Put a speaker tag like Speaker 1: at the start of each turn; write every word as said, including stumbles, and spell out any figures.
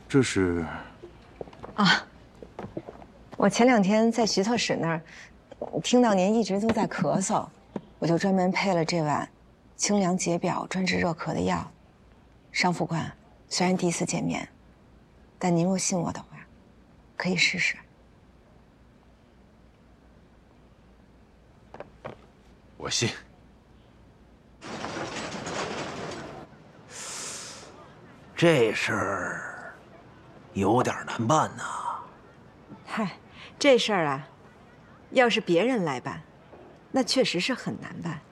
Speaker 1: 这是
Speaker 2: 啊，我前两天在徐特使那儿，听到您一直都在咳嗽，我就专门配了这碗清凉解表、专治热咳的药。商副官，虽然第一次见面，但您若信我的话，可以试试。
Speaker 1: 我信。
Speaker 3: 这事儿有点难办呐。
Speaker 2: 嗨，这事儿啊，要是别人来办，那确实是很难办。